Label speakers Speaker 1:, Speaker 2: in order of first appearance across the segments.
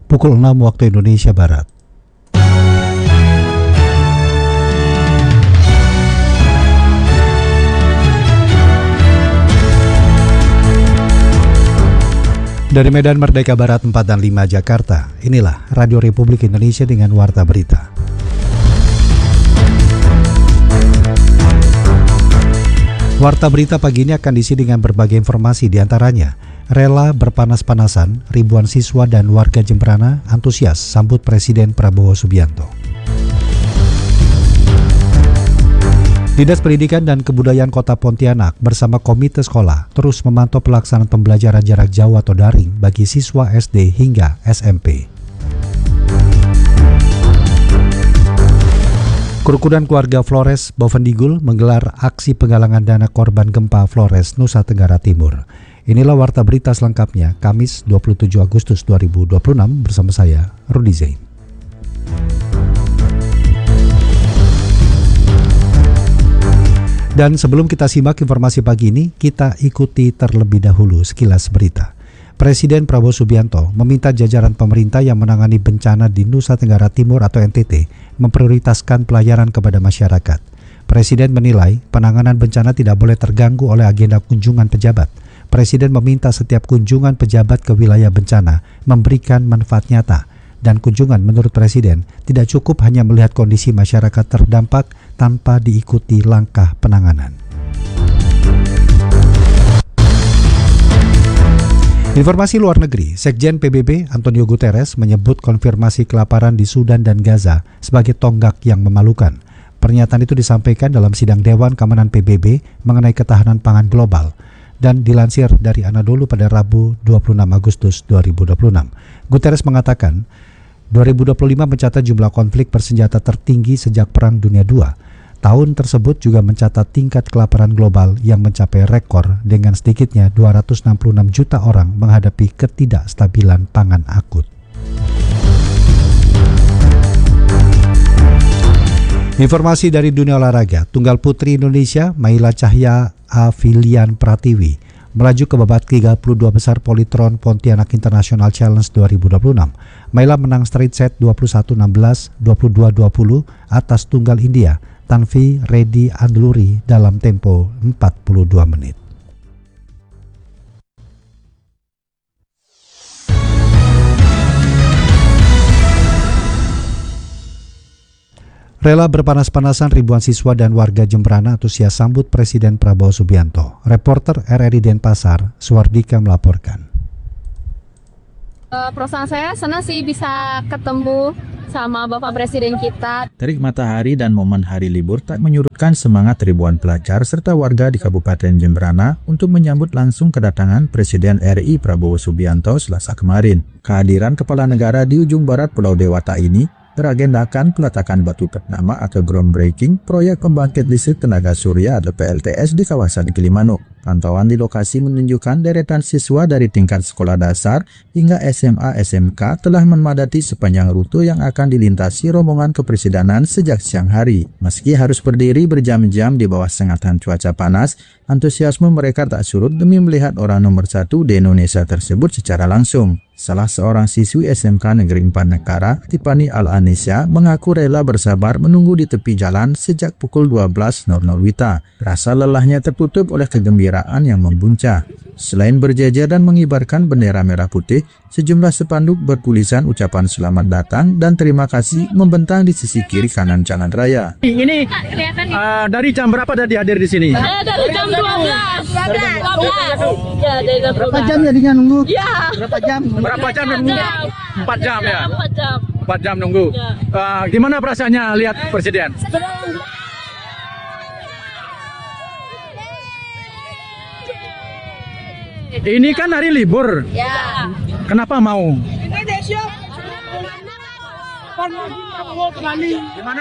Speaker 1: pukul 6 waktu Indonesia Barat. Dari Medan Merdeka Barat 4 dan 5 Jakarta, inilah Radio Republik Indonesia dengan Warta Berita. Warta Berita pagi ini akan diisi dengan berbagai informasi, diantaranya rela berpanas-panasan, ribuan siswa dan warga Jembrana antusias sambut Presiden Prabowo Subianto. Dinas Pendidikan dan Kebudayaan Kota Pontianak bersama komite sekolah terus memantau pelaksanaan pembelajaran jarak jauh atau daring bagi siswa SD hingga SMP. Kerukunan keluarga Flores Bovendigul menggelar aksi penggalangan dana korban gempa Flores, Nusa Tenggara Timur. Inilah Warta Berita selengkapnya, Kamis 27 Agustus 2026 bersama saya, Rudi Zain. Dan sebelum kita simak informasi pagi ini, kita ikuti terlebih dahulu sekilas berita. Presiden Prabowo Subianto meminta jajaran pemerintah yang menangani bencana di Nusa Tenggara Timur atau NTT memprioritaskan pelayanan kepada masyarakat. Presiden menilai penanganan bencana tidak boleh terganggu oleh agenda kunjungan pejabat. Presiden meminta setiap kunjungan pejabat ke wilayah bencana memberikan manfaat nyata. Dan kunjungan menurut Presiden tidak cukup hanya melihat kondisi masyarakat terdampak tanpa diikuti langkah penanganan. Informasi luar negeri, Sekjen PBB Antonio Guterres menyebut konfirmasi kelaparan di Sudan dan Gaza sebagai tonggak yang memalukan. Pernyataan itu disampaikan dalam sidang Dewan Keamanan PBB mengenai ketahanan pangan global dan dilansir dari Anadolu pada Rabu 26 Agustus 2026. Guterres mengatakan 2025 mencatat jumlah konflik bersenjata tertinggi sejak Perang Dunia II. Tahun tersebut juga mencatat tingkat kelaparan global yang mencapai rekor dengan sedikitnya 266 juta orang menghadapi ketidakstabilan pangan akut. Informasi dari dunia olahraga, tunggal putri Indonesia Maila Cahya Afilian Pratiwi melaju ke babak 32 besar Polytron Pontianak International Challenge 2026. Maila menang straight set 21-16, 22-20 atas tunggal India Tanvi Reddy Andluri dalam tempo 42 menit. Rela berpanas-panasan, ribuan siswa dan warga Jembrana antusias sambut Presiden Prabowo Subianto. Reporter RRI Denpasar, Suwardika melaporkan.
Speaker 2: Perasaan saya senang sih bisa ketemu sama Bapak Presiden kita.
Speaker 3: Terik matahari dan momen hari libur tak menyurutkan semangat ribuan pelajar serta warga di Kabupaten Jembrana untuk menyambut langsung kedatangan Presiden RI Prabowo Subianto Selasa kemarin. Kehadiran Kepala Negara di ujung barat Pulau Dewata ini beragendakan peletakan batu pertama atau groundbreaking proyek pembangkit listrik tenaga surya atau PLTS di kawasan Gilimanuk. Pantauan di lokasi menunjukkan deretan siswa dari tingkat sekolah dasar hingga SMA SMK telah memadati sepanjang rute yang akan dilintasi rombongan kepresidenan sejak siang hari. Meski harus berdiri berjam-jam di bawah sengatan cuaca panas, antusiasme mereka tak surut demi melihat orang nomor 1 di Indonesia tersebut secara langsung. Salah seorang siswi SMK Negeri 4 Negara, Tiffany Al-Anisya, mengaku rela bersabar menunggu di tepi jalan sejak pukul 12.00 WITA. Rasa lelahnya tertutup oleh kegembiraan yang membuncah. Selain berjejer dan mengibarkan bendera merah putih, sejumlah spanduk bertulisan ucapan selamat datang dan terima kasih membentang di sisi kiri kanan jalan raya.
Speaker 4: Ini dari jam berapa tadi hadir di sini?
Speaker 2: Dari jam 12. 12. Ya, dari jam 12.
Speaker 4: Berapa jam jadinya nunggu?
Speaker 2: Ya.
Speaker 4: Berapa jam? Berapa jam nunggu? 4 jam ya?
Speaker 2: 4 jam.
Speaker 4: 4 jam nunggu.
Speaker 2: Ya.
Speaker 4: Gimana perasaannya lihat Presiden? Ini kan hari libur.
Speaker 2: Ya.
Speaker 4: Kenapa mau? Gimana?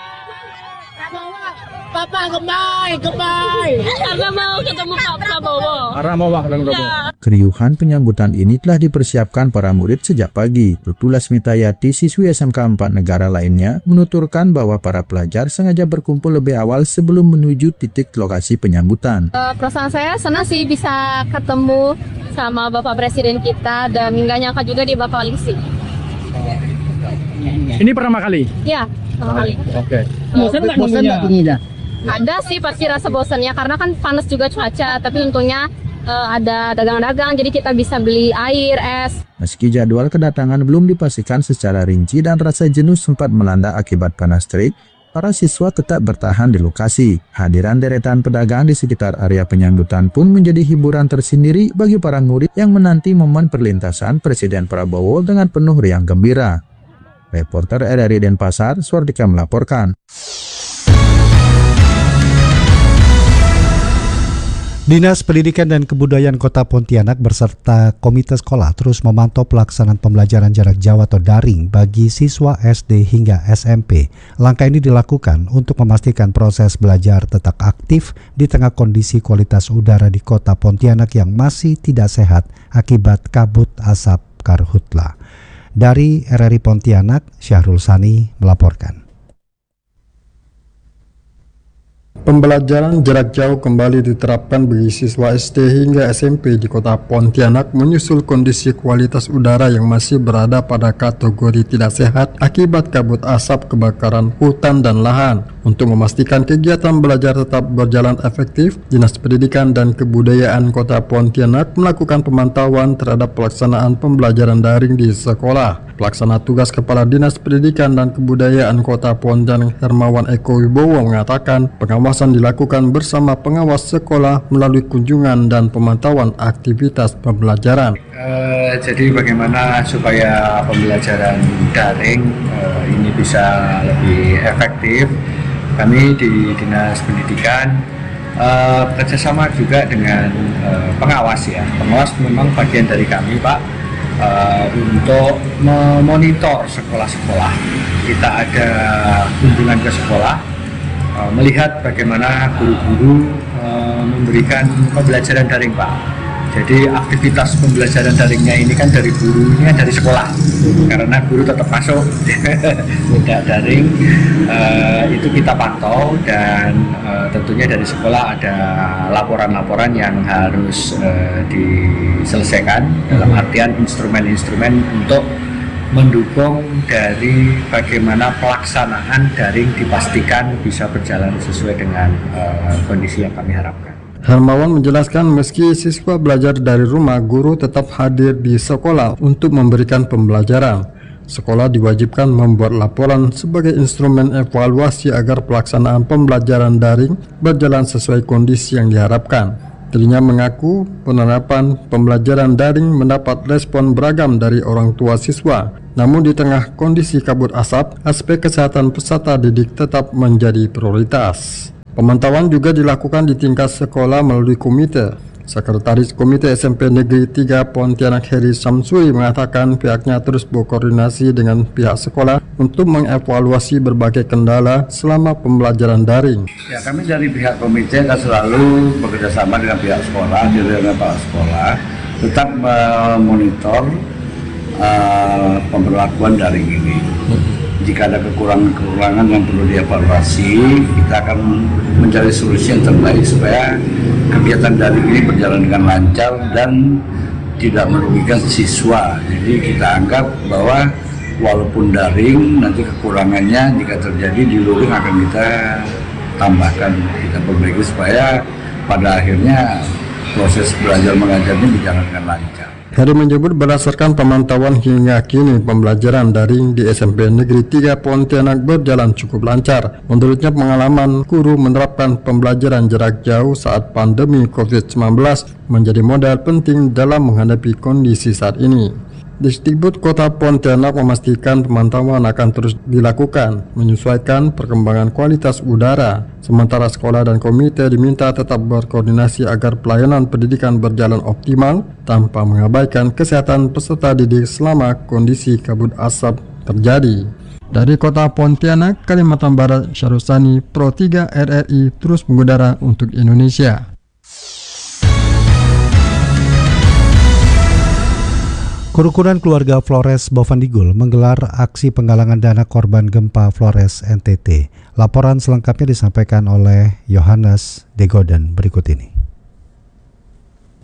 Speaker 5: Papa kembali.
Speaker 2: Karena mau ketemu Pak Prabowo.
Speaker 4: Karena mau waktu
Speaker 3: Keriuhan penyambutan ini telah dipersiapkan para murid sejak pagi. Tutulas Mitayati, siswi SMK 4 Negara lainnya, menuturkan bahwa para pelajar sengaja berkumpul lebih awal sebelum menuju titik lokasi penyambutan.
Speaker 2: Perasaan saya senang sih bisa ketemu sama Bapak Presiden kita dan nggak nyangka juga di Bapak Liksi.
Speaker 4: Ini pertama kali.
Speaker 2: Ya, pertama kali.
Speaker 4: Oke.
Speaker 5: Bosan nggak tingginya?
Speaker 2: Ada sih pasti rasa bosannya karena kan panas juga cuaca, tapi untungnya ada dagang-dagang jadi kita bisa beli air, es.
Speaker 3: Meski jadwal kedatangan belum dipastikan secara rinci dan rasa jenuh sempat melanda akibat panas terik, para siswa tetap bertahan di lokasi. Hadiran deretan pedagang di sekitar area penyambutan pun menjadi hiburan tersendiri bagi para murid yang menanti momen perlintasan Presiden Prabowo dengan penuh riang gembira. Reporter RRI Denpasar, Swardika melaporkan.
Speaker 1: Dinas Pendidikan dan Kebudayaan Kota Pontianak beserta komite sekolah terus memantau pelaksanaan pembelajaran jarak jauh atau daring bagi siswa SD hingga SMP. Langkah ini dilakukan untuk memastikan proses belajar tetap aktif di tengah kondisi kualitas udara di Kota Pontianak yang masih tidak sehat akibat kabut asap karhutla. Dari RRI Pontianak, Syahrul Sani melaporkan.
Speaker 6: Pembelajaran jarak jauh kembali diterapkan bagi siswa SD hingga SMP di Kota Pontianak menyusul kondisi kualitas udara yang masih berada pada kategori tidak sehat akibat kabut asap kebakaran hutan dan lahan. Untuk memastikan kegiatan belajar tetap berjalan efektif, Dinas Pendidikan dan Kebudayaan Kota Pontianak melakukan pemantauan terhadap pelaksanaan pembelajaran daring di sekolah. Pelaksana tugas Kepala Dinas Pendidikan dan Kebudayaan Kota Pontianak Hermawan Eko Wibowo mengatakan pengawasan dilakukan bersama pengawas sekolah melalui kunjungan dan pemantauan aktivitas pembelajaran.
Speaker 7: Jadi bagaimana supaya pembelajaran daring ini bisa lebih efektif, kami di Dinas Pendidikan bekerjasama juga dengan pengawas ya. Pengawas memang bagian dari kami, Pak, untuk memonitor sekolah-sekolah. Kita ada kunjungan ke sekolah, melihat bagaimana guru-guru memberikan pembelajaran daring, Pak. Jadi aktivitas pembelajaran daringnya ini kan dari gurunya dari sekolah, karena guru tetap masuk tidak daring. Itu kita pantau dan tentunya dari sekolah ada laporan-laporan yang harus diselesaikan dalam artian instrumen-instrumen untuk mendukung dari bagaimana pelaksanaan daring dipastikan bisa berjalan sesuai dengan kondisi yang kami harapkan.
Speaker 6: Hermawan menjelaskan meski siswa belajar dari rumah, guru tetap hadir di sekolah untuk memberikan pembelajaran. Sekolah diwajibkan membuat laporan sebagai instrumen evaluasi agar pelaksanaan pembelajaran daring berjalan sesuai kondisi yang diharapkan. Dirinya mengaku penerapan pembelajaran daring mendapat respon beragam dari orang tua siswa. Namun di tengah kondisi kabut asap, aspek kesehatan peserta didik tetap menjadi prioritas. Pemantauan juga dilakukan di tingkat sekolah melalui komite. Sekretaris Komite SMP Negeri 3 Pontianak Heri Samsuri mengatakan pihaknya terus berkoordinasi dengan pihak sekolah untuk mengevaluasi berbagai kendala selama pembelajaran daring.
Speaker 7: Ya, kami dari pihak komite akan selalu bekerjasama dengan pihak sekolah, dengan Pak Sekolah, tetap memonitor pemberlakuan daring ini. Jika ada kekurangan-kekurangan yang perlu dievaluasi, kita akan mencari solusi yang terbaik supaya kegiatan daring ini berjalan dengan lancar dan tidak merugikan siswa. Jadi kita anggap bahwa walaupun daring, nanti kekurangannya jika terjadi di luring akan kita tambahkan, kita perbaiki supaya pada akhirnya proses belajar mengajar ini berjalan dengan lancar.
Speaker 6: Heri menyebut berdasarkan pemantauan hingga kini pembelajaran daring di SMP Negeri 3 Pontianak berjalan cukup lancar. Menurutnya pengalaman guru menerapkan pembelajaran jarak jauh saat pandemi COVID-19 menjadi modal penting dalam menghadapi kondisi saat ini. Disdikbud Kota Pontianak memastikan pemantauan akan terus dilakukan menyesuaikan perkembangan kualitas udara. Sementara sekolah dan komite diminta tetap berkoordinasi agar pelayanan pendidikan berjalan optimal tanpa mengabaikan kesehatan peserta didik selama kondisi kabut asap terjadi. Dari Kota Pontianak, Kalimantan Barat, Syahrul Sani, Pro 3 RRI terus mengudara untuk Indonesia.
Speaker 1: Kerukunan keluarga Flores Bovendigul menggelar aksi penggalangan dana korban gempa Flores NTT. Laporan selengkapnya disampaikan oleh Yohanes Degoden berikut ini.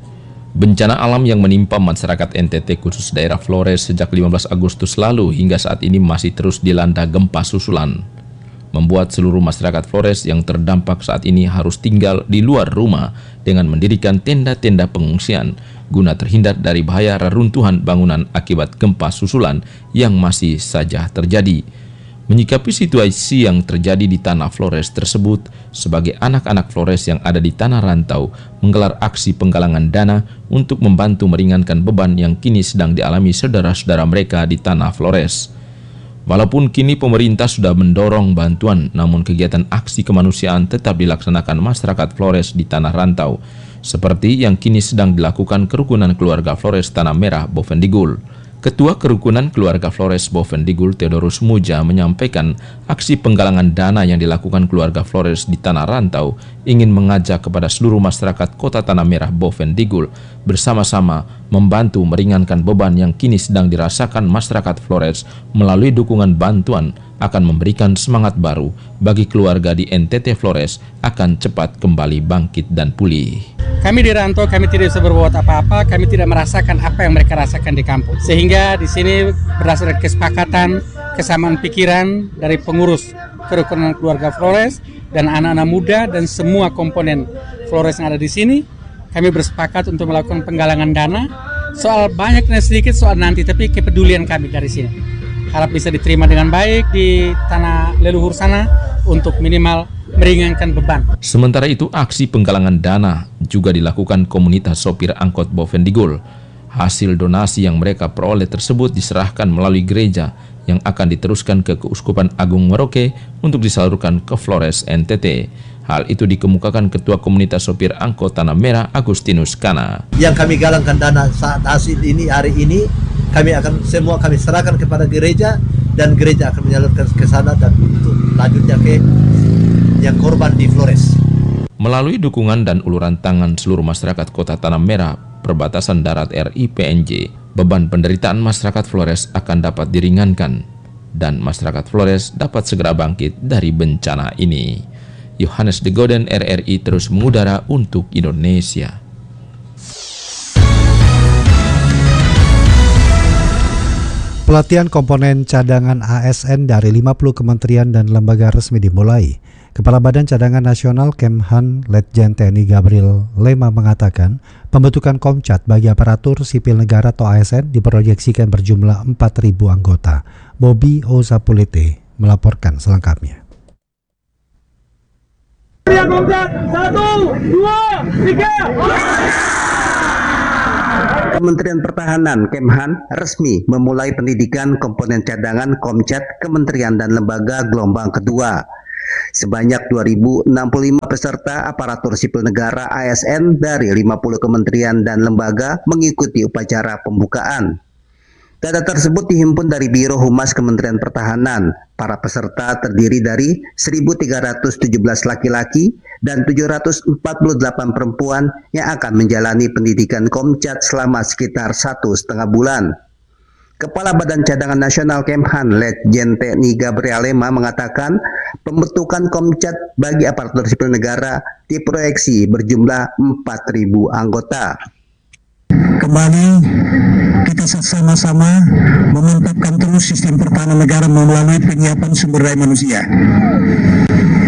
Speaker 8: Bencana alam yang menimpa masyarakat NTT khusus daerah Flores sejak 15 Agustus lalu hingga saat ini masih terus dilanda gempa susulan, membuat seluruh masyarakat Flores yang terdampak saat ini harus tinggal di luar rumah dengan mendirikan tenda-tenda pengungsian guna terhindar dari bahaya reruntuhan bangunan akibat gempa susulan yang masih saja terjadi. Menyikapi situasi yang terjadi di tanah Flores tersebut, sebagai anak-anak Flores yang ada di tanah rantau menggelar aksi penggalangan dana untuk membantu meringankan beban yang kini sedang dialami saudara-saudara mereka di tanah Flores. Walaupun kini pemerintah sudah mendorong bantuan, namun kegiatan aksi kemanusiaan tetap dilaksanakan masyarakat Flores di tanah rantau, seperti yang kini sedang dilakukan Kerukunan Keluarga Flores Tanah Merah Bovendigul. Ketua Kerukunan Keluarga Flores Bovendigul Theodorus Muja menyampaikan aksi penggalangan dana yang dilakukan keluarga Flores di tanah rantau ingin mengajak kepada seluruh masyarakat Kota Tanah Merah Bovendigul bersama-sama membantu meringankan beban yang kini sedang dirasakan masyarakat Flores melalui dukungan bantuan akan memberikan semangat baru bagi keluarga di NTT Flores akan cepat kembali bangkit dan pulih.
Speaker 4: Kami di rantau, kami tidak bisa berbuat apa-apa, kami tidak merasakan apa yang mereka rasakan di kampung. Sehingga di sini berdasarkan kesepakatan, kesamaan pikiran dari pengurus Kerukunan Keluarga Flores dan anak-anak muda dan semua komponen Flores yang ada di sini, kami bersepakat untuk melakukan penggalangan dana. Soal banyak dan sedikit soal nanti, tapi kepedulian kami dari sini harap bisa diterima dengan baik di tanah leluhur sana untuk minimal meringankan beban.
Speaker 8: Sementara itu, aksi penggalangan dana juga dilakukan komunitas sopir angkot Bovendigul. Hasil donasi yang mereka peroleh tersebut diserahkan melalui gereja yang akan diteruskan ke Keuskupan Agung Merauke untuk disalurkan ke Flores NTT. Hal itu dikemukakan Ketua Komunitas Sopir Angkot Tanah Merah Agustinus Kana.
Speaker 9: Yang kami galangkan dana saat hasil ini hari ini kami serahkan kepada gereja dan gereja akan menyalurkan ke sana dan untuk lanjutnya ke yang korban di Flores.
Speaker 8: Melalui dukungan dan uluran tangan seluruh masyarakat Kota Tanah Merah Perbatasan Darat RI PNJ, beban penderitaan masyarakat Flores akan dapat diringankan dan masyarakat Flores dapat segera bangkit dari bencana ini. Yohanes de Goden, RRI terus mengudara untuk Indonesia.
Speaker 1: Pelatihan komponen cadangan ASN dari 50 kementerian dan lembaga resmi dimulai. Kepala Badan Cadangan Nasional Kemhan Letjen TNI Gabriel Lema mengatakan pembentukan Komcat bagi aparatur sipil negara atau ASN diproyeksikan berjumlah 4.000 anggota. Bobby Osapulete melaporkan selengkapnya.
Speaker 10: Komcat 1, 2, 3.
Speaker 11: Kementerian Pertahanan Kemhan resmi memulai pendidikan komponen cadangan Komcat Kementerian dan Lembaga gelombang kedua. Sebanyak 2.065 peserta aparatur sipil negara ASN dari 50 kementerian dan lembaga mengikuti upacara pembukaan. Data tersebut dihimpun dari Biro Humas Kementerian Pertahanan. Para peserta terdiri dari 1.317 laki-laki dan 748 perempuan yang akan menjalani pendidikan Komcat selama sekitar 1,5 bulan. Kepala Badan Cadangan Nasional Kemhan Letjen TNI Gabriel Lema mengatakan pembentukan Komcat bagi aparatur sipil negara diproyeksi berjumlah 4.000 anggota.
Speaker 12: Kembali kita sama-sama memantapkan terus sistem pertahanan negara melalui penyiapan sumber daya manusia.